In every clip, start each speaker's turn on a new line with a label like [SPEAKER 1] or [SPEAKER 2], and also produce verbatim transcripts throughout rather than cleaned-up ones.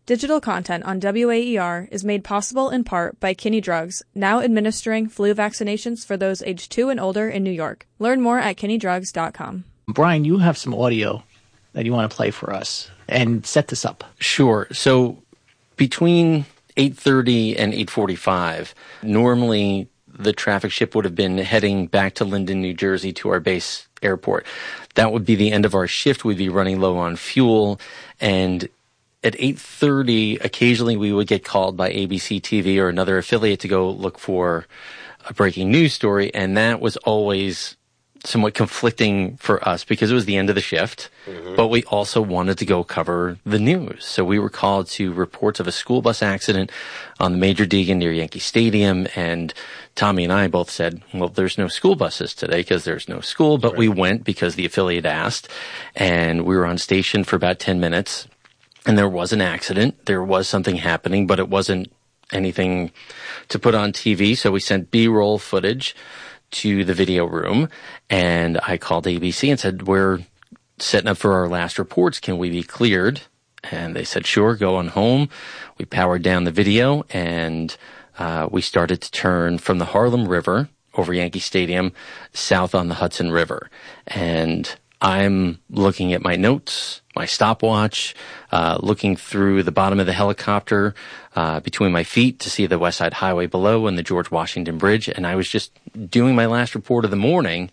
[SPEAKER 1] Digital content on W A E R is made possible in part by Kinney Drugs, now administering flu vaccinations for those aged two and older in New York. Learn more at kinney drugs dot com.
[SPEAKER 2] Brian, you have some audio that you want to play for us and set this up.
[SPEAKER 3] Sure. So between eight thirty and eight forty-five, normally the traffic ship would have been heading back to Linden, New Jersey to our base airport. That would be the end of our shift. We'd be running low on fuel, and at eight thirty, occasionally we would get called by A B C T V or another affiliate to go look for a breaking news story, and that was always somewhat conflicting for us because it was the end of the shift, mm-hmm. but we also wanted to go cover the news. So we were called to reports of a school bus accident on the Major Deegan near Yankee Stadium, and Tommy and I both said, well, there's no school buses today because there's no school, but right. we went because the affiliate asked, and we were on station for about ten minutes, and there was an accident. There was something happening, but it wasn't anything to put on T V, so we sent B-roll footage to the video room, and I called A B C and said, we're setting up for our last reports. Can we be cleared? And they said, sure, go on home. We powered down the video, and uh, we started to turn from the Harlem River over Yankee Stadium south on the Hudson River. And I'm looking at my notes, my stopwatch, uh, looking through the bottom of the helicopter uh, between my feet to see the West Side Highway below and the George Washington Bridge. And I was just doing my last report of the morning.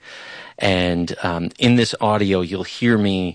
[SPEAKER 3] And um, in this audio, you'll hear me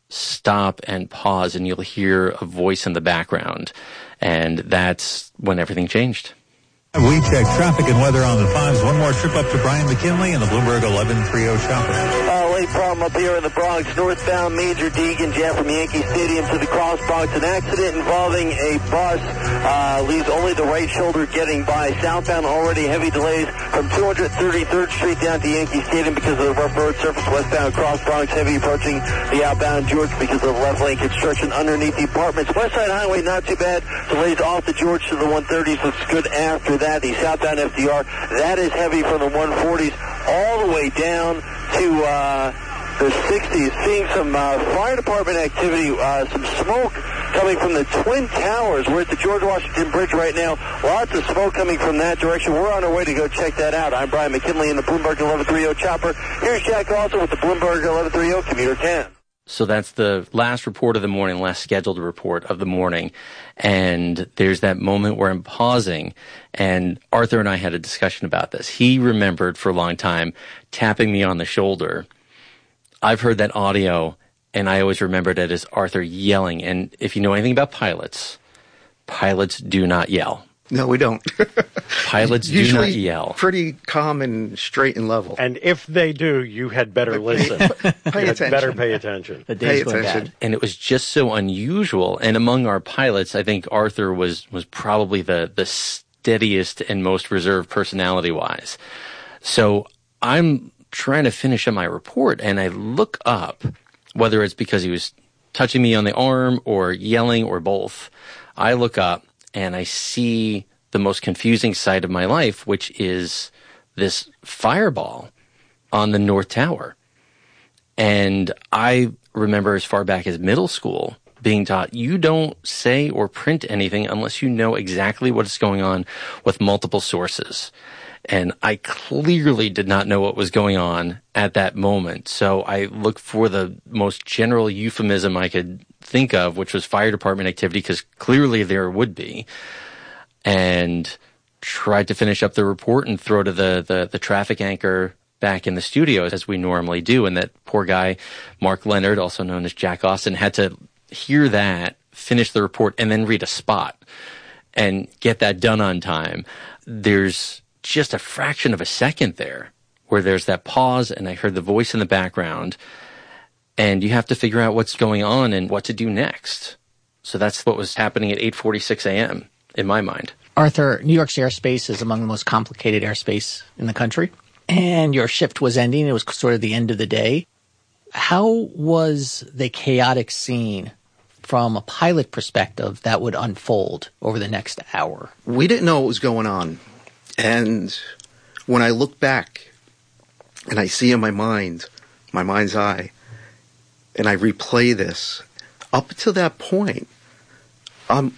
[SPEAKER 3] stop and pause, and you'll hear a voice in the background. And that's when everything changed.
[SPEAKER 4] We check traffic and weather on the fives. One more trip up to Brian McKinley and the Bloomberg eleven thirty chopper.
[SPEAKER 5] Uh, late problem up here in the Bronx. Northbound Major Deegan, jam from Yankee Stadium to the Cross Bronx. An accident involving a bus uh, leaves only the right shoulder getting by. Southbound already heavy delays from two thirty-third Street down to Yankee Stadium because of the rough road surface. Westbound Cross Bronx heavy approaching the outbound George because of the left lane construction underneath the apartments. West Side Highway not too bad. Delays off the George to the one thirties. Looks good after that. The southbound F D R, that is heavy from the one forties all the way down to uh, the sixties. Seeing some uh, fire department activity, uh, some smoke coming from the Twin Towers. We're at the George Washington Bridge right now. Lots of smoke coming from that direction. We're on our way to go check that out. I'm Brian McKinley in the Bloomberg eleven thirty chopper. Here's Jack also with the Bloomberg eleven thirty Commuter ten.
[SPEAKER 3] So that's the last report of the morning, last scheduled report of the morning. And there's that moment where I'm pausing, and Arthur and I had a discussion about this. He remembered for a long time tapping me on the shoulder. I've heard that audio, and I always remembered it as Arthur yelling. And if you know anything about pilots, pilots do not yell.
[SPEAKER 6] No, we don't.
[SPEAKER 3] Pilots do not yell.
[SPEAKER 6] Pretty calm and straight and level.
[SPEAKER 7] And if they do, you had better listen.
[SPEAKER 6] Pay
[SPEAKER 7] you
[SPEAKER 6] attention.
[SPEAKER 7] had better pay attention.
[SPEAKER 2] The day's
[SPEAKER 6] pay
[SPEAKER 2] going
[SPEAKER 6] attention.
[SPEAKER 2] bad.
[SPEAKER 3] And it was just so unusual. And among our pilots, I think Arthur was was probably the the steadiest and most reserved personality-wise. So I'm trying to finish up my report, and I look up, whether it's because he was touching me on the arm or yelling or both. I look up, and I see the most confusing sight of my life, which is this fireball on the North Tower. And I remember as far back as middle school being taught, you don't say or print anything unless you know exactly what is going on with multiple sources. And I clearly did not know what was going on at that moment. So I looked for the most general euphemism I could think of, which was fire department activity, because clearly there would be, and tried to finish up the report and throw to the, the, the traffic anchor back in the studio as we normally do. And that poor guy, Mark Leonard, also known as Jack Austin, had to hear that, finish the report, and then read a spot and get that done on time. There's just a fraction of a second there where there's that pause, and I heard the voice in the background, and you have to figure out what's going on and what to do next. So that's what was happening at eight forty-six a.m. in my mind.
[SPEAKER 2] Arthur, New York's airspace is among the most complicated airspace in the country, and your shift was ending. It was sort of the end of the day. How was the chaotic scene from a pilot perspective that would unfold over the next hour?
[SPEAKER 6] We didn't know what was going on. And when I look back and I see in my mind, my mind's eye, and I replay this, up to that point, I'm